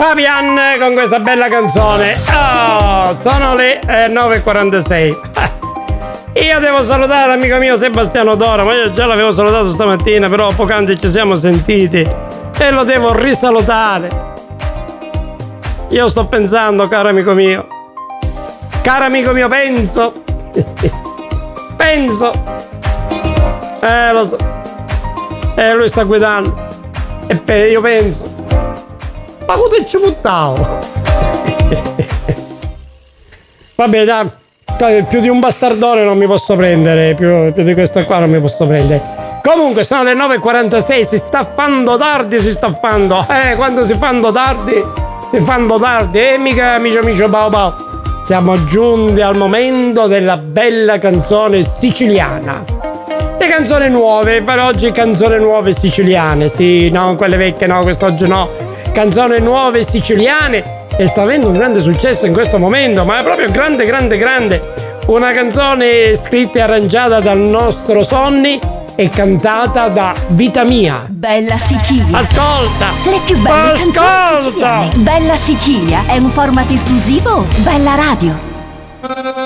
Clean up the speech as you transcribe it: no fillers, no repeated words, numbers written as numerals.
Fabian con questa bella canzone. Oh, sono le 9:46. Io devo salutare l'amico mio Sebastiano Dora, ma io già l'avevo salutato stamattina, però poc'anzi ci siamo sentiti e lo devo risalutare. Io sto pensando, caro amico mio, penso, lo so, lui sta guidando e io penso, ma cosa ci buttavo? Vabbè, dai, più di un bastardone non mi posso prendere, più di questo qua non mi posso prendere. Comunque sono le 9:46, si sta fando tardi, quando si fanno tardi, e mica amici Bao Bao. Siamo giunti al momento della bella canzone siciliana. Le canzoni nuove, per oggi canzoni nuove siciliane, sì, no, quelle vecchie no, quest'oggi no. Canzoni nuove siciliane. E sta avendo un grande successo in questo momento, ma è proprio grande. Una canzone scritta e arrangiata dal nostro Sonny e cantata da Vita Mia. Bella Sicilia. Ascolta! Le più belle canzoni siciliane. Bella Sicilia è un format esclusivo Bella Radio.